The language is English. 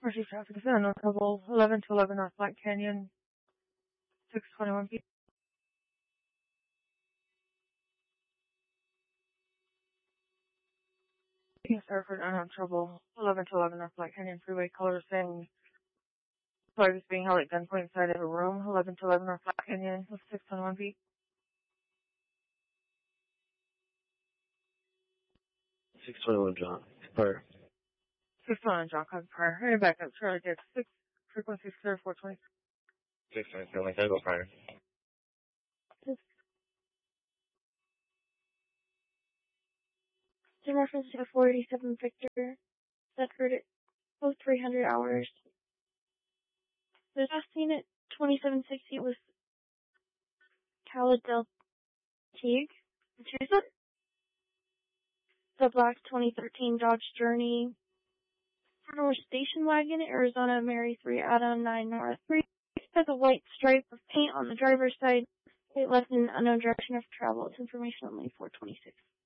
Mercy traffic is in no trouble. 11 to 11 North Black Canyon, 621 feet. Surford, unknown trouble. 11 to 11 North Black Canyon Freeway. Caller saying flight is being held at gunpoint inside of a room. 11 to 11 North Black Canyon, 621 feet. 621 John. Prior. 621 John, copy prior. Heading back up, Charlie Dick 6, frequency clear 420. 627, like I go prior. In reference to 487 Victor, that occurred at 0300 hours. The last seen at 2760 was Caladel Teague, Massachusetts. The black 2013 Dodge Journey, Federal Station Wagon, Arizona Mary 3 Adam 9 North 3, has a white stripe of paint on the driver's side. It left in an unknown direction of travel. It's information only 426.